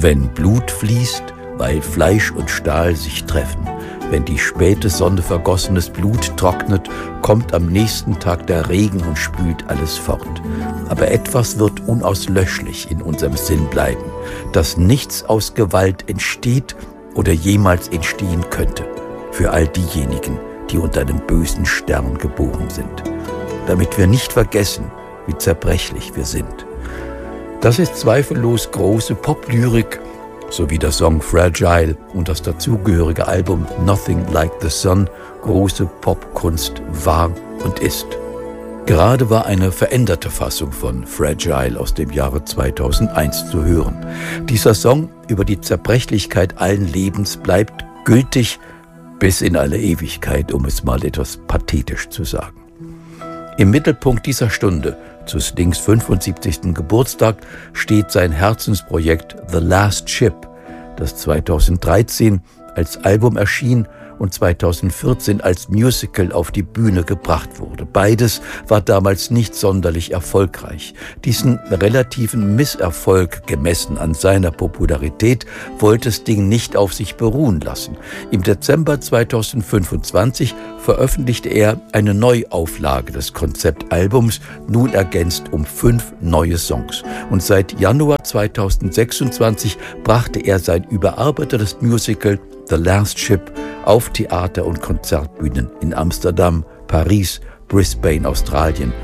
Wenn Blut fließt, weil Fleisch und Stahl sich treffen, wenn die späte Sonne vergossenes Blut trocknet, kommt am nächsten Tag der Regen und spült alles fort. Aber etwas wird unauslöschlich in unserem Sinn bleiben, dass nichts aus Gewalt entsteht oder jemals entstehen könnte, für all diejenigen, die unter einem bösen Stern geboren sind. Damit wir nicht vergessen, wie zerbrechlich wir sind. Das ist zweifellos große Poplyrik, sowie der Song Fragile und das dazugehörige Album Nothing Like the Sun große Popkunst war und ist. Gerade war eine veränderte Fassung von Fragile aus dem Jahre 2001 zu hören. Dieser Song über die Zerbrechlichkeit allen Lebens bleibt gültig bis in alle Ewigkeit, um es mal etwas pathetisch zu sagen. Im Mittelpunkt dieser Stunde, zu Stings 75. Geburtstag, steht sein Herzensprojekt The Last Ship, das 2013 als Album erschien und 2014 als Musical auf die Bühne gebracht wurde. Beides war damals nicht sonderlich erfolgreich. Diesen relativen Misserfolg, gemessen an seiner Popularität, wollte Sting nicht auf sich beruhen lassen. Im Dezember 2025 veröffentlichte er eine Neuauflage des Konzeptalbums, nun ergänzt um 5 neue Songs. Und seit Januar 2026 brachte er sein überarbeitetes Musical The Last Ship auf Theater- und Konzertbühnen in Amsterdam, Paris, Brisbane, Australien